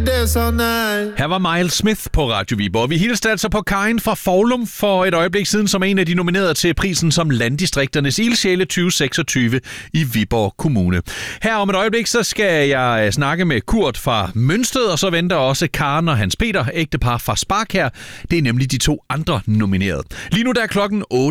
days all night. Her var Miles Smith på Radio Viborg. Vi hilste altså på Karin fra Foulum for et øjeblik siden som en af de nominerede til prisen som Landdistrikternes Ildsjæle 2026 i Viborg Kommune. Her om et øjeblik, så skal jeg snakke med Kurt fra Mønsted, og så venter også Karen og Hans Peter, ægtepar fra Spark her. Det er nemlig de to andre nominerede. Lige nu der er klokken 8:31.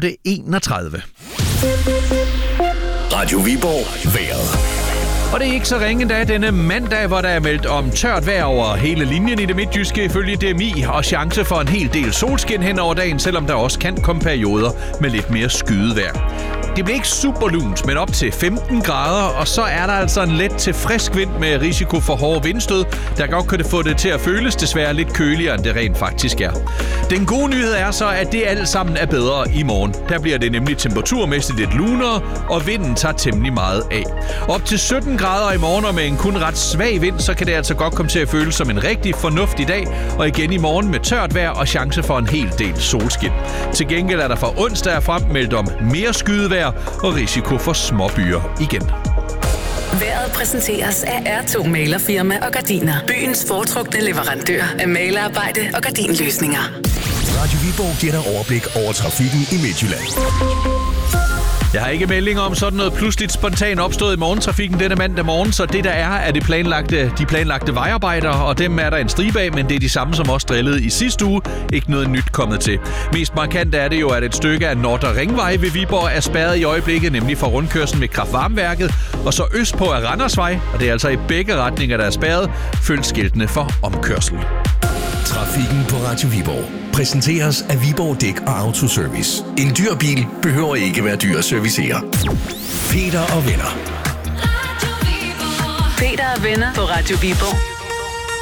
Radio Viborg vejret. Og det er ikke så ringe endda denne mandag, hvor der er meldt om tørt vejr over hele linjen i det midtjyske ifølge DMI, og chance for en hel del solskin hen over dagen, selvom der også kan komme perioder med lidt mere skydevejr. Det bliver ikke super lunt, men op til 15 grader, og så er der altså en let til frisk vind med risiko for hårde vindstød, der godt kan få det til at føles desværre lidt køligere, end det rent faktisk er. Den gode nyhed er så, at det alt sammen er bedre i morgen. Der bliver det nemlig temperaturmæssigt lidt lunere, og vinden tager temmelig meget af. Op til 17 grader i morgen, og med en kun ret svag vind, så kan det altså godt komme til at føles som en rigtig fornuftig dag, og igen i morgen med tørt vejr og chance for en hel del solskin. Til gengæld er der fra onsdag frem meldt om mere skydevejr og risiko for småbyer igen. Vejret præsenteres af R2 Malerfirma og Gardiner. Byens foretrukne leverandør af malerarbejde og gardinløsninger. Radio Viborg giver dig overblik over trafikken i Midtjylland. Jeg har ikke meldinger om sådan noget pludseligt spontant opstået i morgentrafikken denne mandag morgen, så det der er de planlagte vejarbejder, og dem er der en stribe af, men det er de samme som også drillede i sidste uge. Ikke noget nyt kommet til. Mest markant er det jo, at et stykke af Nordre Ringvej ved Viborg er spærret i øjeblikket, nemlig for rundkørslen ved kraftvarmeværket, og så østpå er Randersvej, og det er altså i begge retninger, der er spærret. Følg skiltene for omkørsel. Trafikken på Radio Viborg præsenteres af Viborg Dæk og Autoservice. En dyr bil behøver ikke være dyr at servicere. Peter og venner. Peter og venner på Radio Viborg.